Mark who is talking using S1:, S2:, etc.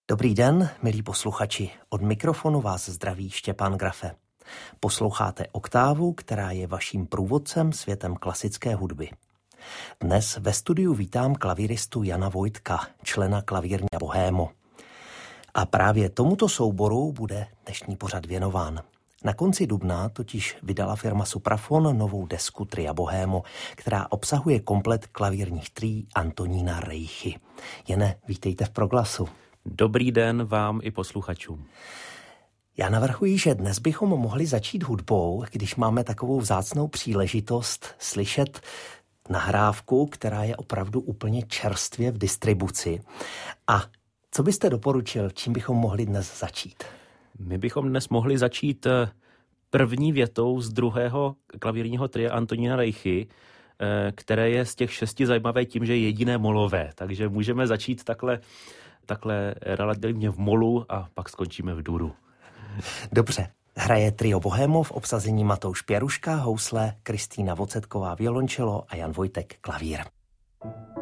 S1: Dobrý den, milí posluchači. Od mikrofonu vás zdraví Štěpán Grafe. Posloucháte Oktávu, která je vaším průvodcem světem klasické hudby. Dnes ve studiu vítám klavíristu Jana Vojtka, člena klavírny Bohémo. A právě tomuto souboru bude dnešní pořad věnován. Na konci dubna totiž vydala firma Supraphon novou desku Tria Bohémo, která obsahuje komplet klavírních trí Antonína Reichy. Jene, vítejte v Proglasu.
S2: Dobrý den vám i posluchačům.
S1: Já navrhuji, že dnes bychom mohli začít hudbou, když máme takovou vzácnou příležitost slyšet nahrávku, která je opravdu úplně čerstvě v distribuci. A co byste doporučil, čím bychom mohli dnes začít?
S2: My bychom dnes mohli začít první větou z druhého klavírního tria Antonína Reichy, které je z těch 6 zajímavé tím, že je jediné molové. Takže můžeme začít takhle relativně v molu a pak skončíme v duru.
S1: Dobře. Hraje Trio Bohémo v obsazení Matouš Pěruška, housle, Kristýna Vocetková violončelo a Jan Vojtek klavír.